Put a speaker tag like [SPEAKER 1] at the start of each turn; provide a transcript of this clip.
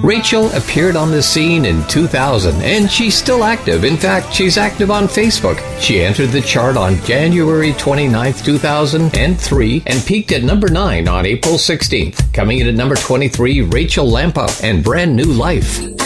[SPEAKER 1] Rachel appeared on the scene in 2000, and she's still active. In fact, she's active on Facebook. She entered the chart on January 29th, 2003, and peaked at number 9 on April 16th. Coming in at number 23, Rachel Lampa and Brand New Life.